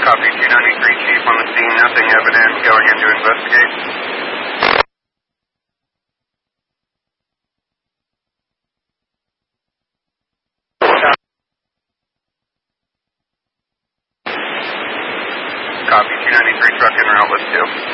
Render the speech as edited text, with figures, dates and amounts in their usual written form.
Copy 293, Chief on the scene, nothing evident, going in to investigate. Copy 293, truck en route, let's do.